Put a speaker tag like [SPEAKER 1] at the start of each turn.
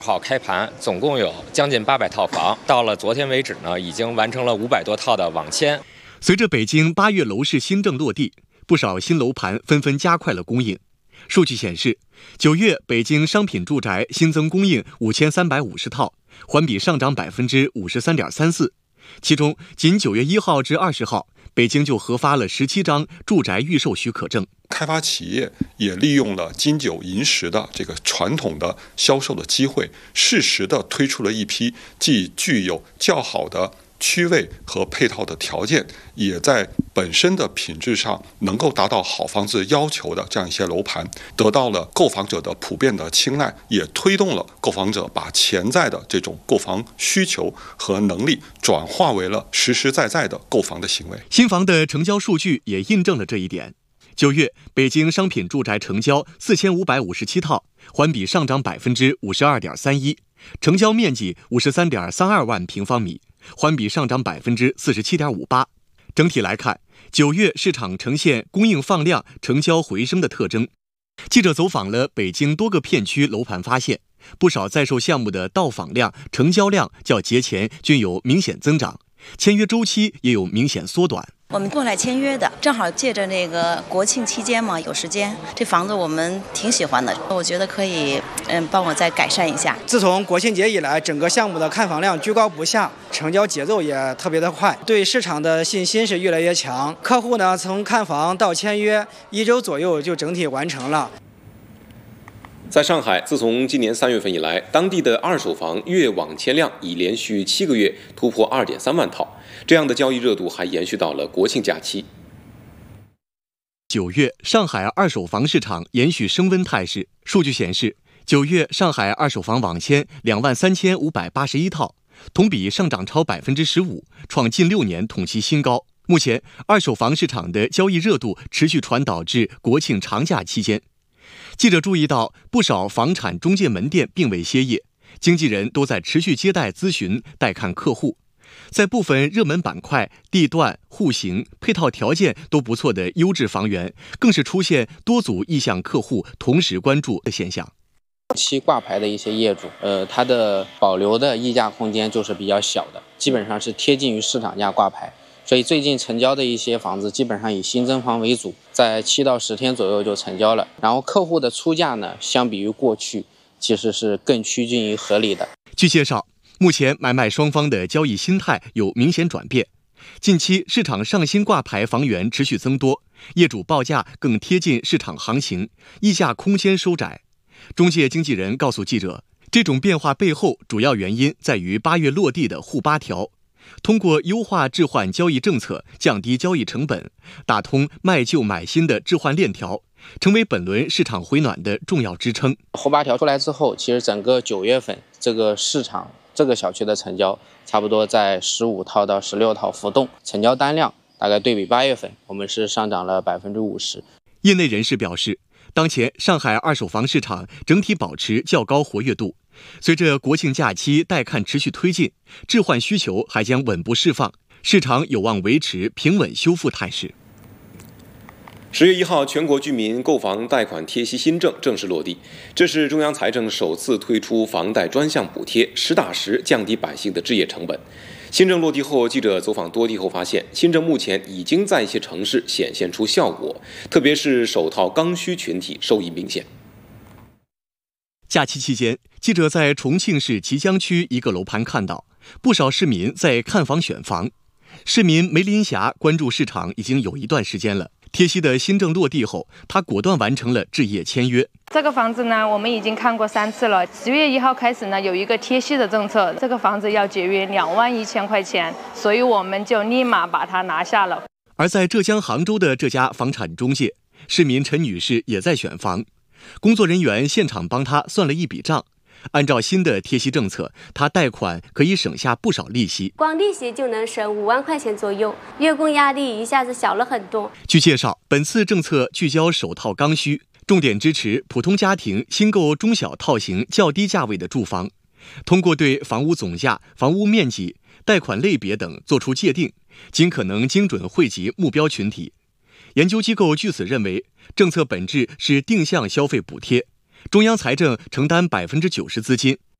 [SPEAKER 1] 号开盘，总共有将近800套房，到了昨天为止呢，已经完成了500多套的网签。
[SPEAKER 2] 随着北京8月楼市新政落地，不少新楼盘纷纷加快了供应。数据显示，9月北京商品住宅新增供应5350套，环比上涨53.34%。其中，仅9月1号至20号，北京就核发了17张住宅预售许可证。
[SPEAKER 3] 开发企业也利用了金九银十的这个传统的销售的机会，适时的推出了一批既具有较好的区位和配套的条件，也在本身的品质上能够达到好房子要求的这样一些楼盘，得到了购房者的普遍的青睐，也推动了购房者把潜在的这种购房需求和能力转化为了实实在在的购房的行为。
[SPEAKER 2] 新房的成交数据也印证了这一点。9月，北京商品住宅成交4557套，环比上涨52.31%，成交面积53.32万平方米，环比上涨47.58%。整体来看，9月市场呈现供应放量、成交回升的特征。记者走访了北京多个片区楼盘，发现不少在售项目的到访量、成交量较节前均有明显增长，签约周期也有明显缩短。
[SPEAKER 4] 我们过来签约的，正好借着那个国庆期间嘛，有时间。这房子我们挺喜欢的，我觉得可以，帮我再改善一下。
[SPEAKER 5] 自从国庆节以来，整个项目的看房量居高不下，成交节奏也特别的快，对市场的信心是越来越强。客户呢，从看房到签约1周左右就整体完成了。
[SPEAKER 6] 在上海，自从今年3月份以来，当地的二手房月网签量已连续7个月突破2.3万套，这样的交易热度还延续到了国庆假期。
[SPEAKER 2] 9月，上海二手房市场延续升温态势。数据显示，9月上海二手房网签23581套，同比上涨超15%，创近6年同期新高。目前，二手房市场的交易热度持续传导至国庆长假期间。记者注意到，不少房产中介门店并未歇业，经纪人都在持续接待咨询、带看客户。在部分热门板块、地段、户型、配套条件都不错的优质房源，更是出现多组意向客户同时关注的现象。
[SPEAKER 7] 期挂牌的一些业主，他的保留的溢价空间就是比较小的，基本上是贴近于市场价挂牌。所以最近成交的一些房子基本上以新增房为主，在7到10天左右就成交了。然后客户的出价呢，相比于过去其实是更趋近于合理的。
[SPEAKER 2] 据介绍，目前买卖双方的交易心态有明显转变。近期市场上新挂牌房源持续增多，业主报价更贴近市场行情，溢价空间收窄。中介经纪人告诉记者，这种变化背后主要原因在于8月落地的沪8条。通过优化置换交易政策，降低交易成本，打通卖旧买新的置换链条，成为本轮市场回暖的重要支撑。
[SPEAKER 7] 沪8条出来之后，其实整个9月份这个市场这个小区的成交差不多在15套到16套浮动，成交单量大概对比8月份，我们是上涨了50%。
[SPEAKER 2] 业内人士表示，当前上海二手房市场整体保持较高活跃度。随着国庆假期带看持续推进，置换需求还将稳步释放，市场有望维持平稳修复态势。
[SPEAKER 6] 10月1号，全国居民购房贷款贴息新政正式落地，这是中央财政首次推出房贷专项补贴，实打实降低百姓的置业成本。新政落地后，记者走访多地后发现，新政目前已经在一些城市显现出效果，特别是首套刚需群体受益明显。
[SPEAKER 2] 假期期间，记者在重庆市綦江区一个楼盘看到，不少市民在看房选房。市民梅林霞关注市场已经有一段时间了，贴息的新政落地后，他果断完成了置业签约。
[SPEAKER 8] 这个房子呢，我们已经看过3次了。10月1号开始呢，有一个贴息的政策，这个房子要节约21000块钱，所以我们就立马把它拿下了。
[SPEAKER 2] 而在浙江杭州的这家房产中介，市民陈女士也在选房。工作人员现场帮他算了一笔账，按照新的贴息政策，他贷款可以省下不少利息，
[SPEAKER 9] 光利息就能省5万块钱左右，月供压力一下子小了很多。
[SPEAKER 2] 据介绍，本次政策聚焦首套刚需，重点支持普通家庭新购中小套型较低价位的住房，通过对房屋总价、房屋面积、贷款类别等作出界定，尽可能精准惠及目标群体。研究机构据此认为，政策本质是定向消费补贴，中央财政承担90%资金，